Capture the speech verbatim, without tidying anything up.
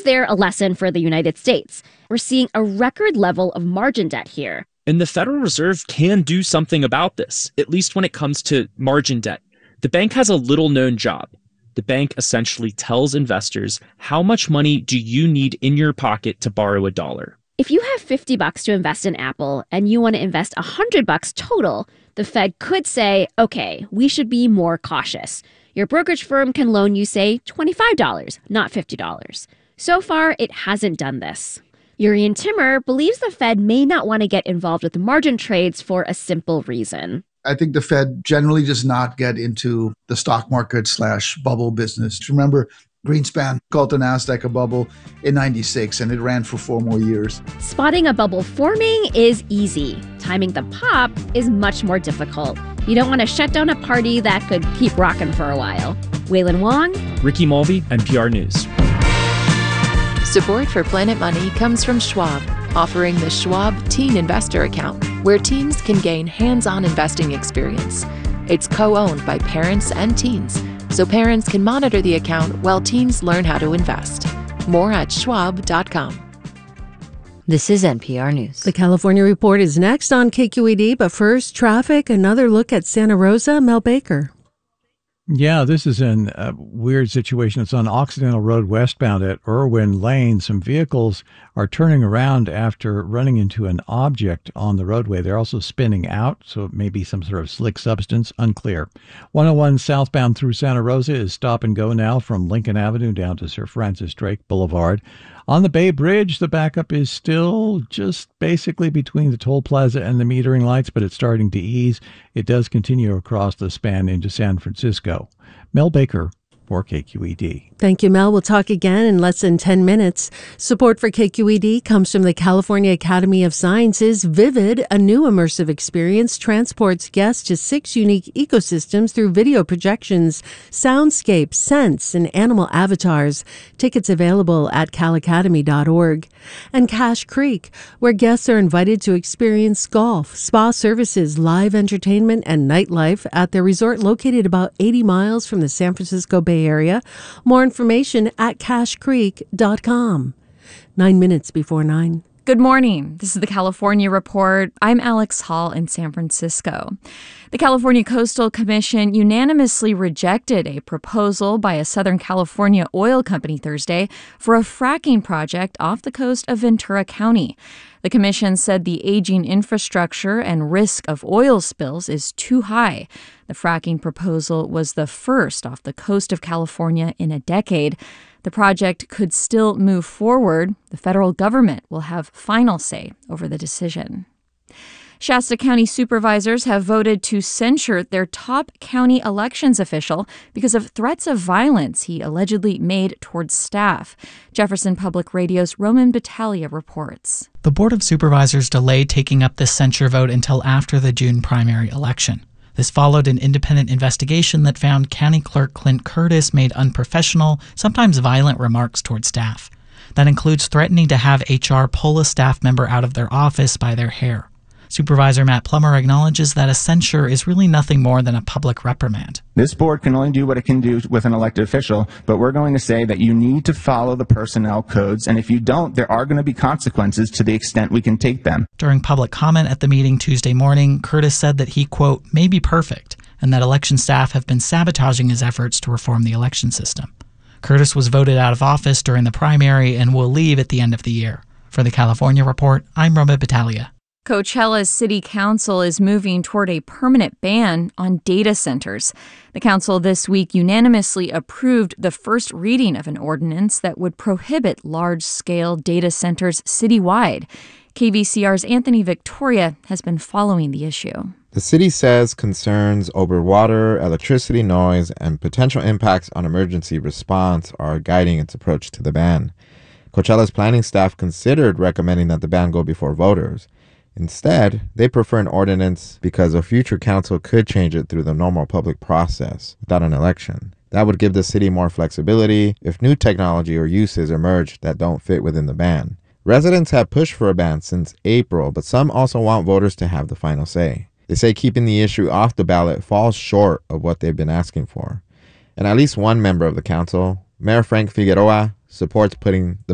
there a lesson for the United States? We're seeing a record level of margin debt here. And the Federal Reserve can do something about this, at least when it comes to margin debt. The bank has a little-known job. The bank essentially tells investors, how much money do you need in your pocket to borrow a dollar? If you have fifty bucks to invest in Apple and you want to invest one hundred bucks total, the Fed could say, okay, we should be more cautious. Your brokerage firm can loan you, say, twenty-five dollars, not fifty dollars. So far, it hasn't done this. Urian Timmer believes the Fed may not want to get involved with margin trades for a simple reason. I think the Fed generally does not get into the stock market slash bubble business. Remember, Greenspan called the NASDAQ a bubble in ninety-six, and it ran for four more years. Spotting a bubble forming is easy. Timing the pop is much more difficult. You don't want to shut down a party that could keep rocking for a while. Waylon Wong, Ricky Mulvey, N P R News. Support for Planet Money comes from Schwab, offering the Schwab Teen Investor Account, where teens can gain hands-on investing experience. It's co-owned by parents and teens, so parents can monitor the account while teens learn how to invest. More at schwab dot com. This is N P R News. The California Report is next on K Q E D, but first, traffic. Another look at Santa Rosa. Mel Baker. Yeah, this is an, a weird situation. It's on Occidental Road westbound at Irwin Lane. Some vehicles are turning around after running into an object on the roadway. They're also spinning out, so it may be some sort of slick substance. Unclear. one oh one southbound through Santa Rosa is stop and go now from Lincoln Avenue down to Sir Francis Drake Boulevard. On the Bay Bridge, the backup is still just basically between the toll plaza and the metering lights, but it's starting to ease. It does continue across the span into San Francisco. Mel Baker for K Q E D. Thank you, Mel. We'll talk again in less than ten minutes. Support for K Q E D comes from the California Academy of Sciences. Vivid, a new immersive experience, transports guests to six unique ecosystems through video projections, soundscapes, scents, and animal avatars. Tickets available at cal academy dot org. And Cache Creek, where guests are invited to experience golf, spa services, live entertainment, and nightlife at their resort located about eighty miles from the San Francisco Bay Area. More information at cache creek dot com. Nine minutes before nine. Good morning. This is the California Report. I'm Alex Hall in San Francisco. The California Coastal Commission unanimously rejected a proposal by a Southern California oil company Thursday for a fracking project off the coast of Ventura County. The commission said the aging infrastructure and risk of oil spills is too high. The fracking proposal was the first off the coast of California in a decade. The project could still move forward. The federal government will have final say over the decision. Shasta County supervisors have voted to censure their top county elections official because of threats of violence he allegedly made towards staff. Jefferson Public Radio's Roman Battaglia reports. The Board of Supervisors delayed taking up this censure vote until after the June primary election. This followed an independent investigation that found County Clerk Clint Curtis made unprofessional, sometimes violent remarks toward staff. That includes threatening to have H R pull a staff member out of their office by their hair. Supervisor Matt Plummer acknowledges that a censure is really nothing more than a public reprimand. This board can only do what it can do with an elected official, but we're going to say that you need to follow the personnel codes, and if you don't, there are going to be consequences to the extent we can take them. During public comment at the meeting Tuesday morning, Curtis said that he, quote, may be perfect, and that election staff have been sabotaging his efforts to reform the election system. Curtis was voted out of office during the primary and will leave at the end of the year. For the California Report, I'm Roman Battaglia. Coachella's city council is moving toward a permanent ban on data centers. The council this week unanimously approved the first reading of an ordinance that would prohibit large-scale data centers citywide. K V C R's Anthony Victoria has been following the issue. The city says concerns over water, electricity, noise, and potential impacts on emergency response are guiding its approach to the ban. Coachella's planning staff considered recommending that the ban go before voters. Instead, they prefer an ordinance because a future council could change it through the normal public process without an election. That would give the city more flexibility if new technology or uses emerge that don't fit within the ban. Residents have pushed for a ban since April, but some also want voters to have the final say. They say keeping the issue off the ballot falls short of what they've been asking for. And at least one member of the council, Mayor Frank Figueroa, supports putting the